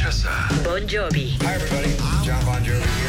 escuchas a Bon Jovi. Hi everybody, John Bon Jovi here.